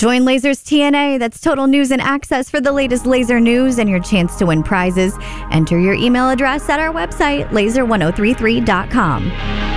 Join Lasers TNA. That's total news and access for the latest laser news and your chance to win prizes. Enter your email address at our website, laser1033.com.